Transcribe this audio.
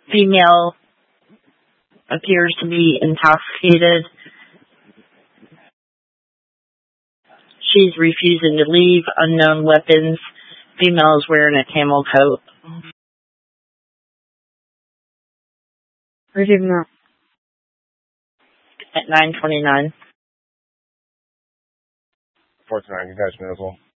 Female appears to be intoxicated. She's refusing to leave. Unknown weapons. Female is wearing a camel coat. Where's your mouth? At 9:29. 4-9, you guys may as well.